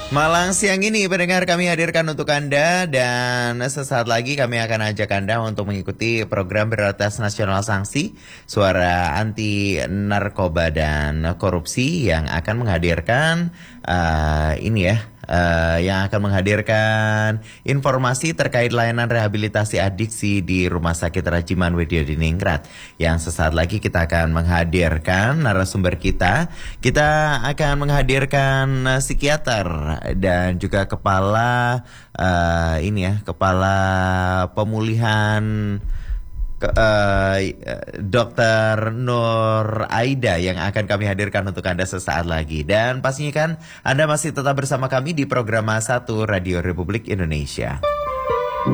Malang siang ini pendengar kami hadirkan untuk Anda dan sesaat lagi kami akan ajak Anda untuk mengikuti program Prioritas Nasional Sanksi Suara Anti Narkoba dan Korupsi yang akan menghadirkan yang akan menghadirkan informasi terkait layanan rehabilitasi adiksi di Rumah Sakit Rajiman Wedya Diningrat. Yang sesaat lagi kita akan menghadirkan narasumber kita. Kita akan menghadirkan psikiater dan juga kepala pemulihan Dr. Nur Aida yang akan kami hadirkan untuk Anda sesaat lagi. Dan pastinya kan Anda masih tetap bersama kami di program 1 Radio Republik Indonesia.